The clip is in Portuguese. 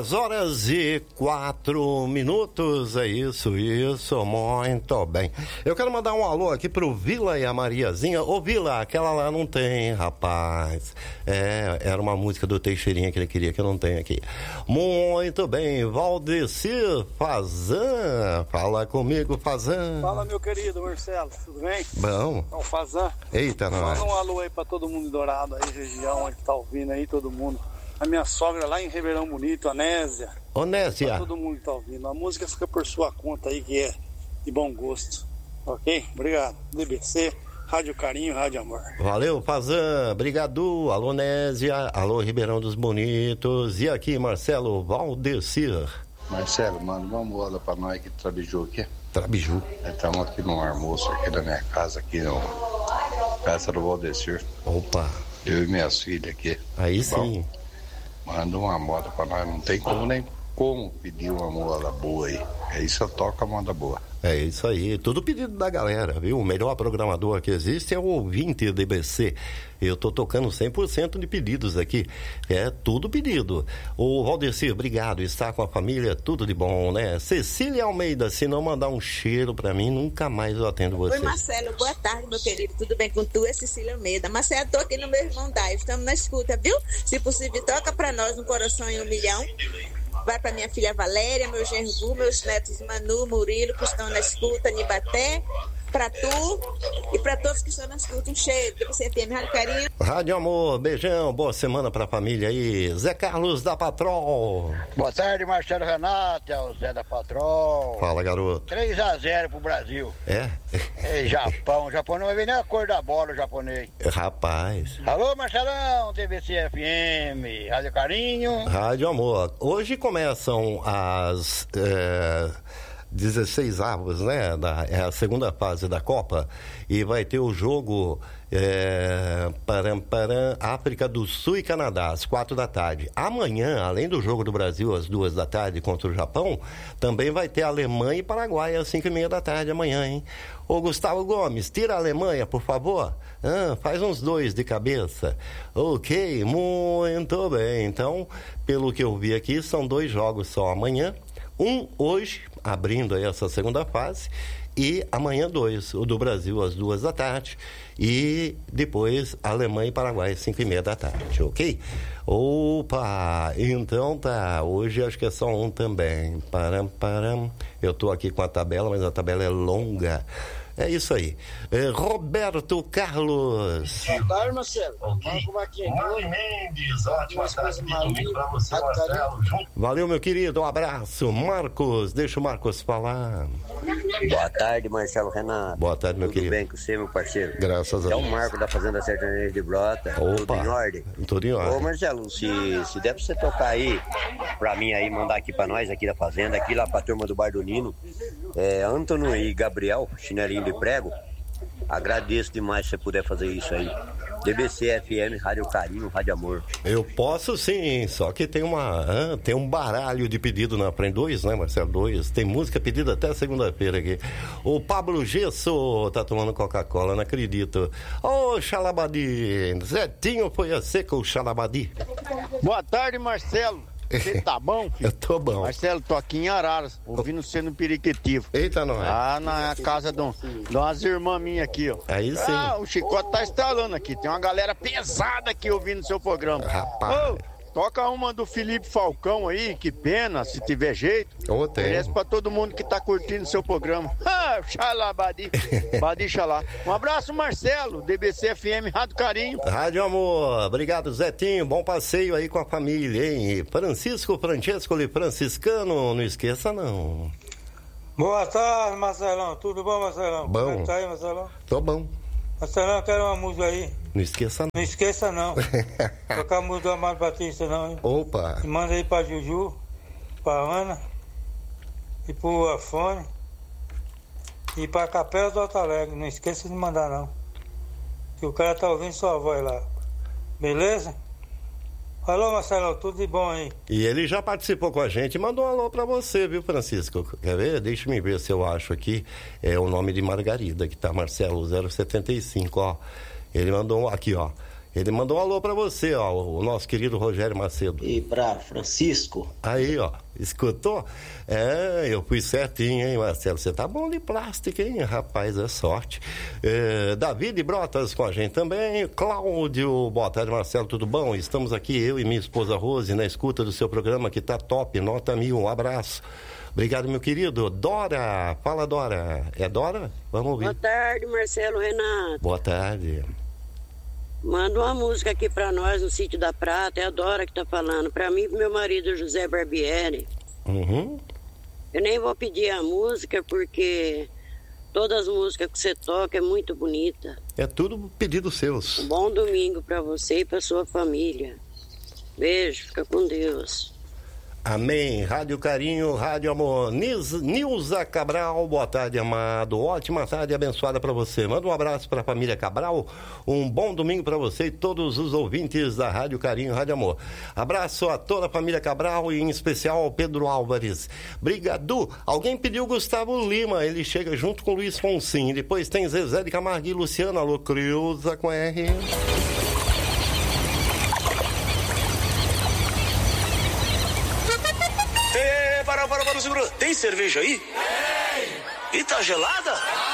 2h04, é isso, muito bem. Eu quero mandar um alô aqui pro Vila e a Mariazinha. Ô Vila, aquela lá não tem, rapaz. Era uma música do Teixeirinha que ele queria, que eu não tenho aqui. Muito bem, Valdecir Fazan, fala comigo, Fazan. Fala, meu querido Marcelo, tudo bem? Bom. É o Fazan. Eita, nós. Manda um alô aí pra todo mundo de Dourado aí, região, aí que tá ouvindo aí, todo mundo. A minha sogra lá em Ribeirão Bonito, a Nésia. Nésia. Pra todo mundo que tá ouvindo. A música fica por sua conta aí, que é de bom gosto. Ok? Obrigado. DBC, Rádio Carinho, Rádio Amor. Valeu, Fazan. Obrigado. Alô, Nésia. Alô, Ribeirão dos Bonitos. E aqui, Marcelo Valdecir. Marcelo, manda uma moda pra nós aqui de Trabiju aqui. Trabiju. Estamos aqui no almoço aqui da minha casa, aqui no Casa do Valdecir. Opa. Eu e minhas filhas aqui. Aí Bom, sim. manda uma moda pra nós, não tem como nem como pedir uma moda boa aí. Aí só toca a moda boa. É isso aí, tudo pedido da galera, viu? O melhor programador que existe é o ouvinte DBC. Eu tô tocando 100% de pedidos aqui. É tudo pedido. O Valdecir, obrigado. Está com a família, tudo de bom, né? Cecília Almeida, se não mandar um cheiro pra mim, nunca mais eu atendo você. Oi, Marcelo, boa tarde, meu querido. Tudo bem com tu? É Cecília Almeida. Marcelo, tô aqui no meu irmão Dai. Estamos na escuta, viu? Se possível, toca pra nós um coração em 1 milhão. Vai para minha filha Valéria, meu genro Gu, meus netos Manu, Murilo, que estão na escuta, Nibaté, para tu e para todos que estão na escuta. Um cheiro, você tem Rádio Carinho. Rádio Amor, beijão, boa semana pra família aí. Zé Carlos da Patrol. Boa tarde, Marcelo Renato, é o Zé da Patrol. Fala, garoto. 3-0 pro Brasil. Japão não vai ver nem a cor da bola, o japonês. Rapaz. Alô, Marcelão, TVC FM, Rádio Carinho. Rádio Amor. Hoje começam as 16 avos, né? É a segunda fase da Copa. E vai ter o jogo África do Sul e Canadá, às 4 da tarde. Amanhã, além do jogo do Brasil, às 2 da tarde, contra o Japão, também vai ter Alemanha e Paraguai, às 5:30 da tarde amanhã, hein? Ô, Gustavo Gomes, tira a Alemanha, por favor. Faz uns 2 de cabeça. Ok, muito bem. Então, pelo que eu vi aqui, são 2 jogos só amanhã. Um hoje, abrindo aí essa segunda fase, e amanhã 2, o do Brasil às 2 da tarde, e depois Alemanha e Paraguai às 5:30 da tarde, ok? Opa, então tá, hoje acho que é só um também. Eu tô aqui com a tabela, mas a tabela é longa. É isso aí. Roberto Carlos. Boa tarde, Marcelo. Marlon Mendes, ótima tarde de domingo pra você, Marcelo. Valeu, meu querido, um abraço. Marcos, deixa o Marcos falar. Boa tarde, Marcelo Renato. Boa tarde, meu querido. Tudo bem com você, meu parceiro? Graças a Deus. É o Marco da Fazenda Sertaneja de Brota. Opa. Tudo em ordem? Tudo em ordem. Ô, Marcelo, se der pra você tocar aí, pra mim aí, mandar aqui pra nós, aqui da Fazenda, aqui lá pra turma do Bar do Nino, Antônio e Gabriel, chinelinho de prego, agradeço demais se você puder fazer isso aí. DBC FM, Rádio Carinho, Rádio Amor. Eu posso sim, só que tem um baralho de pedido na frente, 2, né, Marcelo? 2. Tem música pedida até segunda-feira aqui. O Pablo Gesso tá tomando Coca-Cola, não acredito. Ô, Xalabadi, Zetinho foi a seca o Xalabadi. Boa tarde, Marcelo. Você tá bom, filho? Eu tô bom. Marcelo, tô aqui em Araras, ouvindo você no Periquitivo. Eita, nós. Na casa de umas irmãs minhas aqui, ó. Aí sim. O chicote tá instalando aqui. Tem uma galera pesada aqui ouvindo seu programa. Rapaz. Toca uma do Felipe Falcão aí, que pena, se tiver jeito. Oferece pra todo mundo que tá curtindo seu programa. Xalabadi, Badi Xalá. Um abraço, Marcelo, DBC FM, Rádio Carinho. Rádio Amor, obrigado, Zetinho, bom passeio aí com a família, hein? Francesco Franciscano, não esqueça não. Boa tarde, Marcelão, tudo bom, Marcelão? Bom. Como é que tá aí, Marcelão? Tô bom. Marcelão, eu quero uma música aí. Não esqueça não. Não esqueça não. Tocar a música do Amado Batista não, hein? Opa. E manda aí pra Juju, pra Ana, e pro Afone, e pra Capela do Alto Alegre. Não esqueça de mandar não. Que o cara tá ouvindo sua voz lá. Beleza? Alô, Marcelão, tudo de bom aí? E ele já participou com a gente, mandou um alô pra você, viu, Francisco? Quer ver? Deixa eu ver se eu acho aqui. É o nome de Margarida, que tá Marcelo 075, ó. Ele mandou aqui, ó. Ele mandou um alô pra você, ó, o nosso querido Rogério Macedo. E pra Francisco. Aí, ó, escutou? Eu fui certinho, hein, Marcelo? Você tá bom de plástico, hein? Rapaz, é sorte. David Brotas com a gente também. Cláudio, boa tarde, Marcelo, tudo bom? Estamos aqui, eu e minha esposa Rose, na escuta do seu programa que tá top, nota 1000, um abraço. Obrigado, meu querido. Dora, fala, Dora. É Dora? Vamos ouvir. Boa tarde, Marcelo Renato. Boa tarde. Manda uma música aqui pra nós no Sítio da Prata, é a Dora que tá falando. Pra mim e pro meu marido José Barbieri. Uhum. Eu nem vou pedir a música porque todas as músicas que você toca é muito bonita. É tudo pedido seus. Um bom domingo pra você e pra sua família. Beijo, fica com Deus. Amém. Rádio Carinho, Rádio Amor. Nilza Cabral, boa tarde, amado. Ótima tarde abençoada para você. Manda um abraço para a família Cabral. Um bom domingo para você e todos os ouvintes da Rádio Carinho, Rádio Amor. Abraço a toda a família Cabral e em especial ao Pedro Álvares. Brigadu. Alguém pediu Gustavo Lima. Ele chega junto com Luiz Fonsim. Depois tem Zezé de Camargo e Luciano. Alô, Creuza com R. Para, segura. Tem cerveja aí? Tem! E tá gelada?